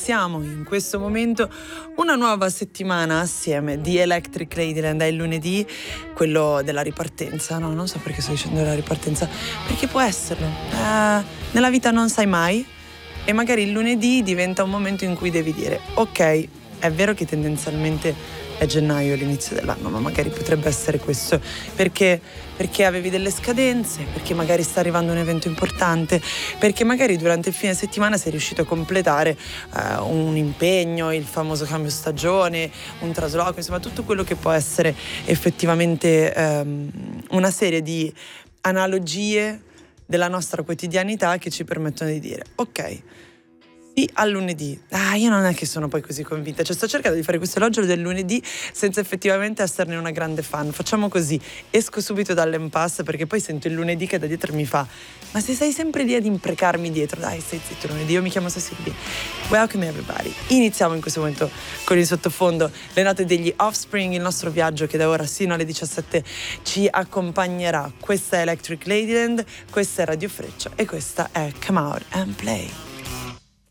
iniziamo in questo momento una nuova settimana assieme di Electric Ladyland. È il lunedì, quello della ripartenza. No, non so perché sto dicendo della ripartenza, perché può esserlo. Nella vita non sai mai, e magari il lunedì diventa un momento in cui devi dire: ok, è vero che tendenzialmente è gennaio l'inizio dell'anno, ma magari potrebbe essere questo perché avevi delle scadenze, perché magari sta arrivando un evento importante, perché magari durante il fine settimana sei riuscito a completare un impegno, il famoso cambio stagione, un trasloco, insomma tutto quello che può essere effettivamente una serie di analogie della nostra quotidianità che ci permettono di dire: ok, sì, al lunedì. Io non è che sono poi così convinta, cioè sto cercando di fare questo elogio del lunedì senza effettivamente esserne una grande fan. Facciamo così, esco subito dall'impasse, perché poi sento il lunedì che da dietro mi fa: ma se sei sempre lì ad imprecarmi dietro, dai, stai zitto lunedì, io mi chiamo Cecilia. Welcome everybody. Iniziamo in questo momento con il sottofondo le note degli Offspring, il nostro viaggio che da ora sino alle 17 ci accompagnerà. Questa è Electric Ladyland, questa è Radio Freccia e questa è Come Out and Play.